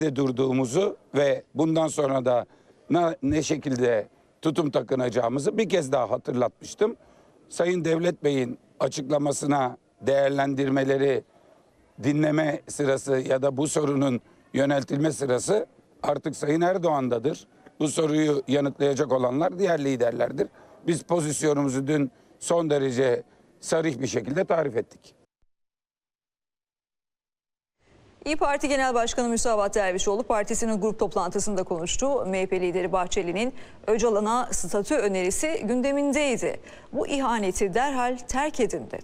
durduğumuzu ve bundan sonra da ne şekilde tutum takınacağımızı bir kez daha hatırlatmıştım. Sayın Devlet Bey'in açıklamasına değerlendirmeleri dinleme sırası ya da bu sorunun yöneltilme sırası artık Sayın Erdoğan'dadır. Bu soruyu yanıtlayacak olanlar diğer liderlerdir. Biz pozisyonumuzu dün son derece sarih bir şekilde tarif ettik. İYİ Parti Genel Başkanı Müsavat Dervişoğlu partisinin grup toplantısında konuştu. MHP lideri Bahçeli'nin Öcalan'a statü önerisi gündemindeydi. Bu ihaneti derhal terk edin dedi.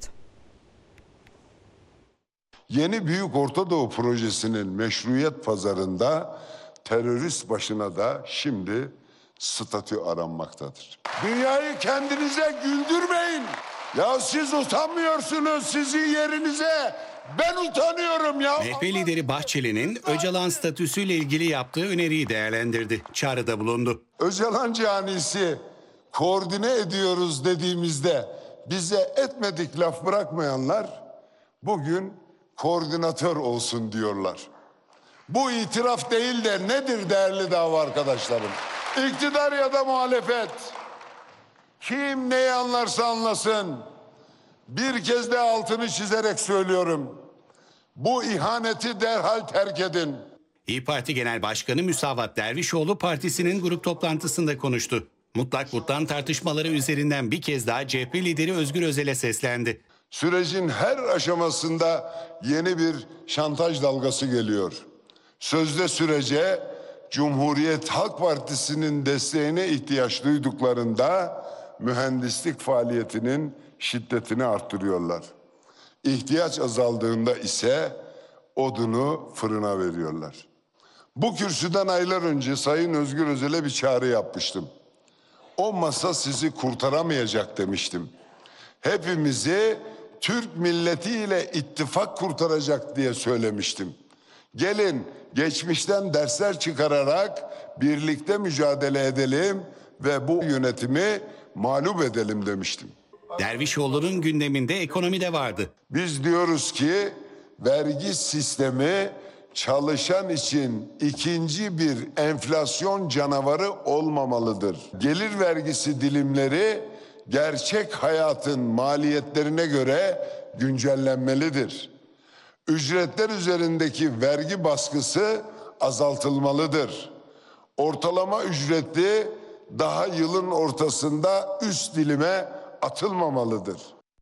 Yeni Büyük Orta Doğu Projesi'nin meşruiyet pazarında terörist başına da şimdi statü aranmaktadır. Dünyayı kendinize güldürmeyin. Ya siz utanmıyorsunuz, sizin yerinize ben utanıyorum ya. MHP lideri Bahçeli'nin Öcalan statüsüyle ilgili yaptığı öneriyi değerlendirdi. Çağrıda bulundu. Öcalan canisi koordine ediyoruz dediğimizde bize etmedik laf bırakmayanlar bugün koordinatör olsun diyorlar. Bu itiraf değil de nedir değerli dava arkadaşlarım? İktidar ya da muhalefet, kim neyi anlarsa anlasın, bir kez de altını çizerek söylüyorum. Bu ihaneti derhal terk edin. İYİ Parti Genel Başkanı Müsavat Dervişoğlu partisinin grup toplantısında konuştu. Mutlak Vut'tan tartışmaları üzerinden bir kez daha CHP lideri Özgür Özel'e seslendi. Sürecin her aşamasında yeni bir şantaj dalgası geliyor. Sözde sürece Cumhuriyet Halk Partisi'nin desteğine ihtiyaç duyduklarında mühendislik faaliyetinin şiddetini arttırıyorlar. İhtiyaç azaldığında ise odunu fırına veriyorlar. Bu kürsüden aylar önce Sayın Özgür Özel'e bir çağrı yapmıştım. O masa sizi kurtaramayacak demiştim. Hepimizi Türk milletiyle ittifak kurtaracak diye söylemiştim. Gelin geçmişten dersler çıkararak birlikte mücadele edelim ve bu yönetimi mağlup edelim demiştim. Dervişoğlu'nun gündeminde ekonomi de vardı. Biz diyoruz ki vergi sistemi çalışan için ikinci bir enflasyon canavarı olmamalıdır. Gelir vergisi dilimleri gerçek hayatın maliyetlerine göre güncellenmelidir. Ücretler üzerindeki vergi baskısı azaltılmalıdır. Ortalama ücretli daha yılın ortasında üst dilime atılmamalıdır.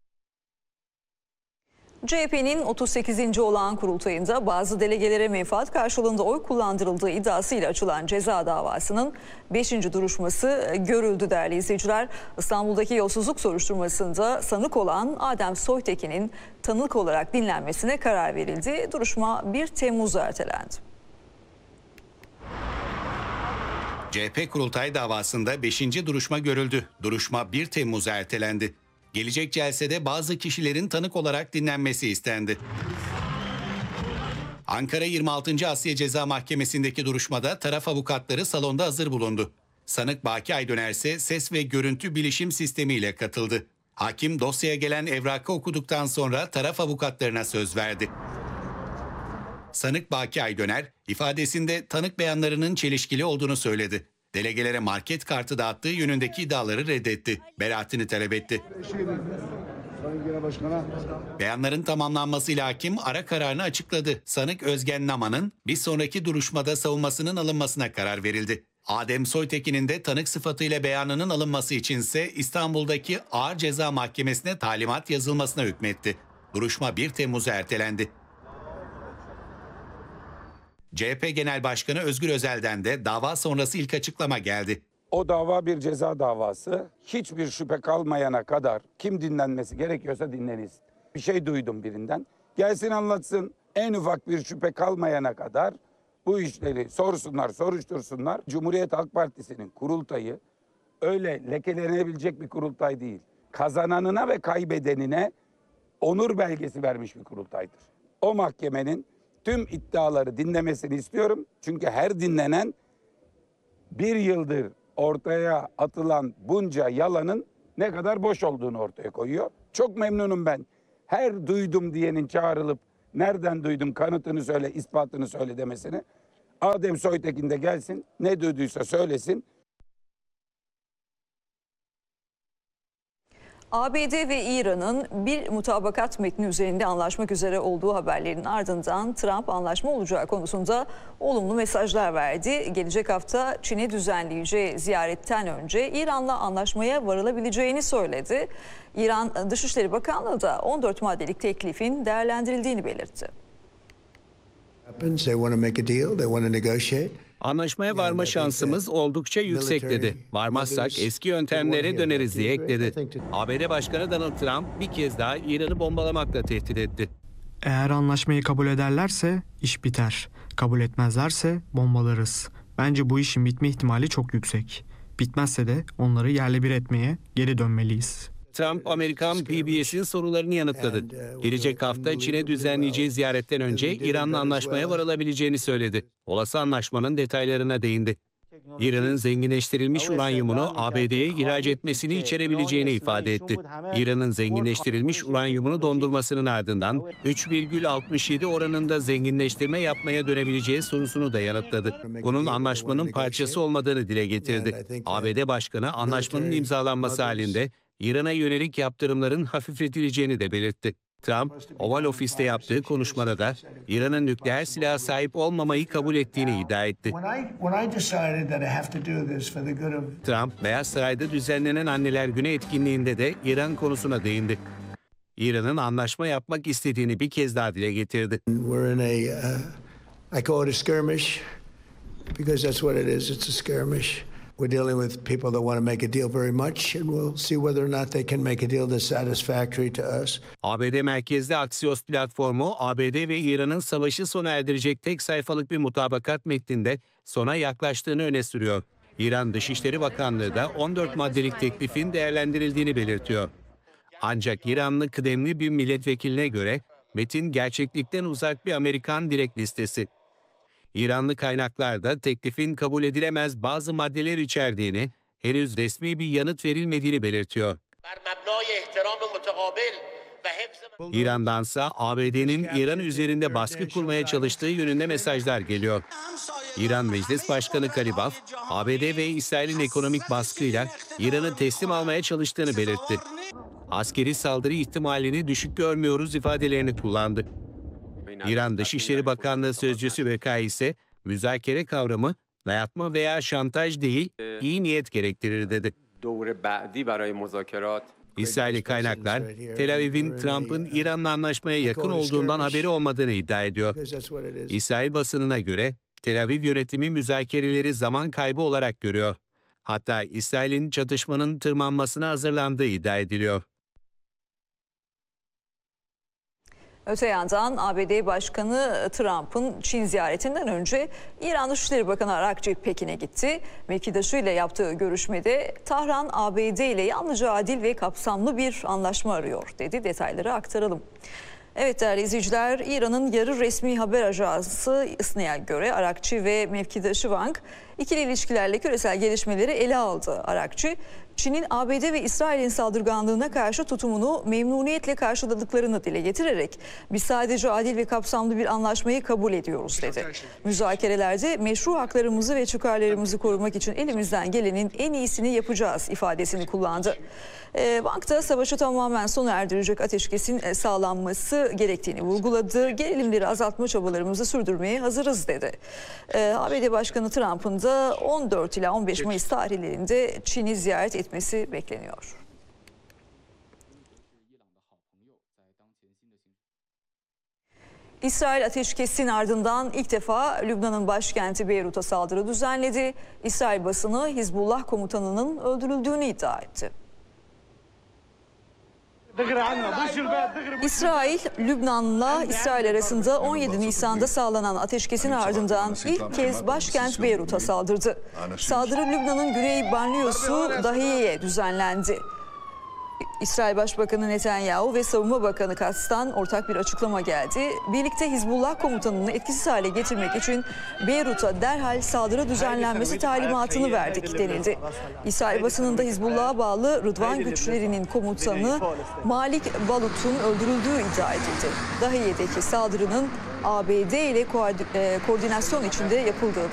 CHP'nin 38. olağan kurultayında bazı delegelere menfaat karşılığında oy kullandırıldığı iddiasıyla açılan ceza davasının 5. duruşması görüldü değerli izleyiciler. İstanbul'daki yolsuzluk soruşturmasında sanık olan Adem Soytekin'in tanık olarak dinlenmesine karar verildi. Duruşma 1 Temmuz'a ertelendi. CHP kurultay davasında 5. duruşma görüldü. Duruşma 1 Temmuz'a ertelendi. Gelecek celsede bazı kişilerin tanık olarak dinlenmesi istendi. Ankara 26. Asliye Ceza Mahkemesi'ndeki duruşmada taraf avukatları salonda hazır bulundu. Sanık Baki Aydöner ise ses ve görüntü bilişim sistemiyle katıldı. Hakim dosyaya gelen evrakı okuduktan sonra taraf avukatlarına söz verdi. Sanık Baki Aydöner ifadesinde tanık beyanlarının çelişkili olduğunu söyledi. Delegelere market kartı dağıttığı yönündeki iddiaları reddetti. Beraatini talep etti. Beyanların tamamlanmasıyla hakim ara kararını açıkladı. Sanık Özgen Naman'ın bir sonraki duruşmada savunmasının alınmasına karar verildi. Adem Soytekin'in de tanık sıfatıyla beyanının alınması içinse İstanbul'daki Ağır Ceza Mahkemesi'ne talimat yazılmasına hükmetti. Duruşma 1 Temmuz'a ertelendi. CHP Genel Başkanı Özgür Özel'den de dava sonrası ilk açıklama geldi. O dava bir ceza davası. Hiçbir şüphe kalmayana kadar kim dinlenmesi gerekiyorsa dinlenilsin. Bir şey duydum birinden. Gelsin anlatsın. En ufak bir şüphe kalmayana kadar bu işleri sorsunlar, soruştursunlar. Cumhuriyet Halk Partisi'nin kurultayı öyle lekelenebilecek bir kurultay değil. Kazananına ve kaybedenine onur belgesi vermiş bir kurultaydır. O mahkemenin tüm iddiaları dinlemesini istiyorum. Çünkü her dinlenen bir yıldır ortaya atılan bunca yalanın ne kadar boş olduğunu ortaya koyuyor. Çok memnunum ben. Her duydum diyenin çağrılıp nereden duydum kanıtını söyle, ispatını söyle demesini. Adem Soytekin de gelsin, ne duyduysa söylesin. ABD ve İran'ın bir mutabakat metni üzerinde anlaşmak üzere olduğu haberlerinin ardından Trump anlaşma olacağı konusunda olumlu mesajlar verdi. Gelecek hafta Çin'e düzenleyeceği ziyaretten önce İran'la anlaşmaya varılabileceğini söyledi. İran Dışişleri Bakanlığı da 14 maddelik teklifin değerlendirildiğini belirtti. Anlaşmaya varma şansımız oldukça yüksek dedi. Varmazsak eski yöntemlere döneriz diye ekledi. ABD Başkanı Donald Trump bir kez daha İran'ı bombalamakla tehdit etti. Eğer anlaşmayı kabul ederlerse iş biter. Kabul etmezlerse bombalarız. Bence bu işin bitme ihtimali çok yüksek. Bitmezse de onları yerle bir etmeye geri dönmeliyiz. Trump, Amerikan PBS'in sorularını yanıtladı. Gelecek hafta Çin'e düzenleyeceği ziyaretten önce İran'la anlaşmaya varılabileceğini söyledi. Olası anlaşmanın detaylarına değindi. İran'ın zenginleştirilmiş uranyumunu ABD'ye ihraç etmesini içerebileceğini ifade etti. İran'ın zenginleştirilmiş uranyumunu dondurmasının ardından 3,67 oranında zenginleştirme yapmaya dönebileceği sorusunu da yanıtladı. Bunun anlaşmanın parçası olmadığını dile getirdi. ABD Başkanı anlaşmanın imzalanması halinde İran'a yönelik yaptırımların hafifletileceğini de belirtti. Trump, Oval Ofis'te yaptığı konuşmada da İran'ın nükleer silaha sahip olmamayı kabul ettiğini iddia etti. Trump, Beyaz Saray'da düzenlenen Anneler Günü etkinliğinde de İran konusuna değindi. İran'ın anlaşma yapmak istediğini bir kez daha dile getirdi. I call it a skirmish because that's what it is. It's a skirmish. We're dealing with people that want to make a deal very much, and we'll see whether or not they can make a deal that's satisfactory to us. ABD merkezli Axios platformu, ABD ve İran'ın savaşı sona erdirecek tek sayfalık bir mutabakat metninde sona yaklaştığını öne sürüyor. İran Dışişleri Bakanlığı da 14 maddelik teklifin değerlendirildiğini belirtiyor. Ancak İranlı kıdemli bir milletvekiline göre metin gerçeklikten uzak bir Amerikan direkt listesi. İranlı kaynaklar da teklifin kabul edilemez bazı maddeler içerdiğini, henüz resmi bir yanıt verilmediğini belirtiyor. İran'dansa ABD'nin İran üzerinde baskı kurmaya çalıştığı yönünde mesajlar geliyor. İran Meclis Başkanı Karibaf, ABD ve İsrail'in ekonomik baskıyla İran'ı teslim almaya çalıştığını belirtti. Askeri saldırı ihtimalini düşük görmüyoruz ifadelerini kullandı. İran Dışişleri Bakanlığı Sözcüsü Veka ise müzakere kavramı dayatma veya şantaj değil, iyi niyet gerektirir dedi. İsrailli kaynaklar, Tel Aviv'in Trump'ın İran'la anlaşmaya yakın olduğundan haberi olmadığını iddia ediyor. İsrail basınına göre Tel Aviv yönetimi müzakereleri zaman kaybı olarak görüyor. Hatta İsrail'in çatışmanın tırmanmasına hazırlandığı iddia ediliyor. Öte yandan ABD Başkanı Trump'ın Çin ziyaretinden önce İran Dışişleri Bakanı Arakçı Pekin'e gitti. Mevkidaşıyla yaptığı görüşmede Tahran ABD ile yalnızca adil ve kapsamlı bir anlaşma arıyor dedi. Detayları aktaralım. Evet değerli izleyiciler, İran'ın yarı resmi haber ajansı ISNA'ya göre Arakçı ve mevkidaşı Wang ikili ilişkilerle küresel gelişmeleri ele aldı. Arakçı, Çin'in ABD ve İsrail'in saldırganlığına karşı tutumunu memnuniyetle karşıladıklarını dile getirerek biz sadece adil ve kapsamlı bir anlaşmayı kabul ediyoruz dedi. Müzakerelerde meşru haklarımızı ve çıkarlarımızı korumak için elimizden gelenin en iyisini yapacağız ifadesini kullandı. Wang da savaşı tamamen sona erdirecek ateşkesin sağlanması gerektiğini vurguladı. Gerilimleri azaltma çabalarımızı sürdürmeye hazırız dedi. ABD Başkanı Trump'ın da 14 ila 15 Mayıs tarihlerinde Çin'i ziyaret etmesi bekleniyor. İsrail ateşkesin ardından ilk defa Lübnan'ın başkenti Beyrut'a saldırı düzenledi. İsrail basını Hizbullah komutanının öldürüldüğünü iddia etti. İsrail, Lübnan'la İsrail arasında 17 Nisan'da sağlanan ateşkesin ardından ilk kez başkent Beyrut'a saldırdı. Saldırı Lübnan'ın Güney Banliyosu Dahiye'ye düzenlendi. İsrail Başbakanı Netanyahu ve Savunma Bakanı Katz'tan ortak bir açıklama geldi. Birlikte Hizbullah komutanını etkisiz hale getirmek için Beyrut'a derhal saldırı düzenlenmesi talimatını verdik denildi. İsrail basınında Hizbullah'a bağlı Rıdvan güçlerinin komutanı Malik Balut'un öldürüldüğü iddia edildi. Dahiye'deki saldırının ABD ile koordinasyon içinde yapıldığı